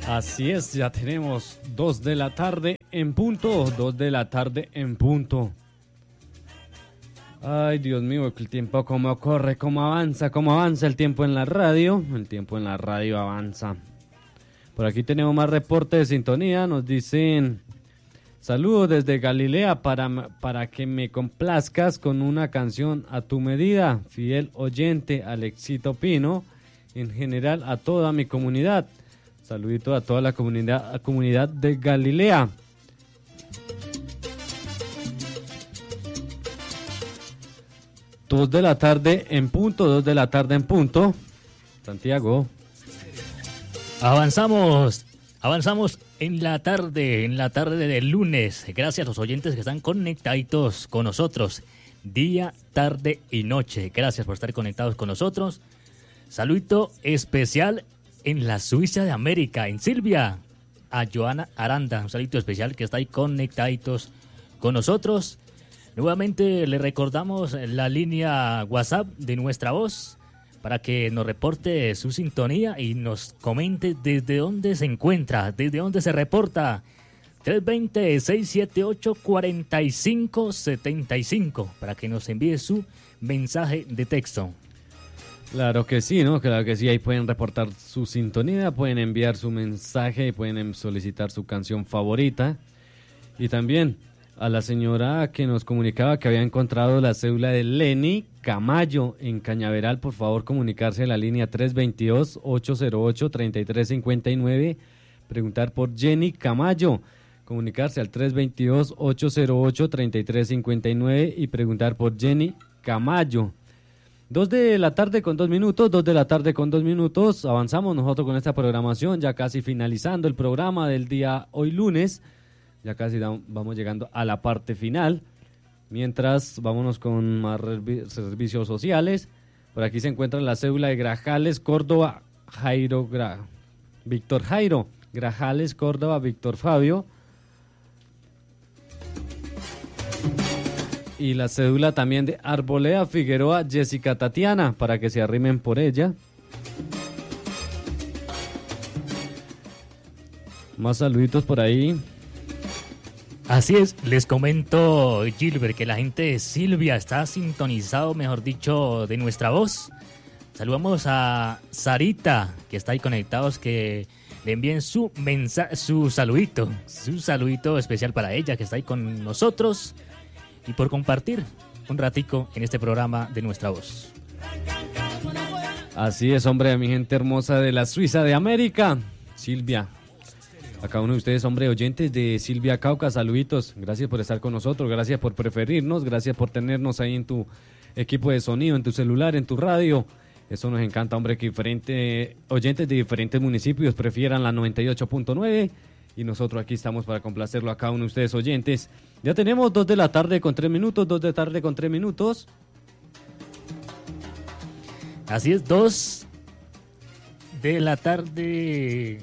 Así es, ya tenemos 2 de la tarde en punto, 2 de la tarde en punto. Ay, Dios mío, el tiempo cómo corre, cómo avanza el tiempo en la radio. El tiempo en la radio avanza. Por aquí tenemos más reportes de sintonía, nos dicen... Saludos desde Galilea para que me complazcas con una canción a tu medida, fiel oyente Alexito Pino, en general a toda mi comunidad. Saludito a toda la comunidad de Galilea. Dos de la tarde en punto. Santiago. Avanzamos en la tarde del lunes. Gracias a los oyentes que están conectaditos con nosotros, día, tarde y noche. Gracias por estar conectados con nosotros. Saludito especial en la Suiza de América, en Silvia, a Joana Aranda. Un saludito especial que está ahí conectaditos con nosotros. Nuevamente le recordamos la línea WhatsApp de Nuestra Voz, para que nos reporte su sintonía y nos comente desde dónde se encuentra, desde dónde se reporta. 320-678-4575, para que nos envíe su mensaje de texto. Claro que sí, ¿no? Claro que sí, ahí pueden reportar su sintonía, pueden enviar su mensaje, pueden solicitar su canción favorita. Y también a la señora que nos comunicaba que había encontrado la cédula de Lenny Camayo en Cañaveral, por favor comunicarse a la línea 322-808-3359, preguntar por Jenny Camayo, comunicarse al 322-808-3359 y preguntar por Jenny Camayo. 2 de la tarde con 2 minutos, avanzamos nosotros con esta programación, ya casi finalizando el programa del día hoy lunes. Ya casi vamos llegando a la parte final. Mientras, vámonos con más servicios sociales. Por aquí se encuentra la cédula de Grajales, Córdoba, Víctor Jairo. Grajales, Córdoba, Víctor Fabio. Y la cédula también de Arboleda, Figueroa, Jessica Tatiana, para que se arrimen por ella. Más saluditos por ahí. Así es, les comento, Gilbert, que la gente de Silvia está sintonizado, mejor dicho, de Nuestra Voz. Saludamos a Sarita, que está ahí conectados, que le envíen su saludito especial para ella, que está ahí con nosotros, y por compartir un ratico en este programa de Nuestra Voz. Así es, hombre, mi gente hermosa de la Suiza de América, Silvia. A cada uno de ustedes, hombre, oyentes de Silvia Cauca, saluditos. Gracias por estar con nosotros, gracias por preferirnos, gracias por tenernos ahí en tu equipo de sonido, en tu celular, en tu radio. Eso nos encanta, hombre, que oyentes de diferentes municipios prefieran la 98.9 y nosotros aquí estamos para complacerlo a cada uno de ustedes, oyentes. Ya tenemos 2 de la tarde con 3 minutos, 2 de la tarde con 3 minutos. Así es, 2 de la tarde...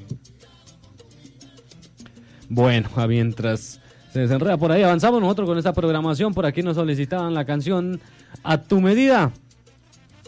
Bueno, mientras se desenreda por ahí, avanzamos nosotros con esta programación. Por aquí nos solicitaban la canción A tu medida.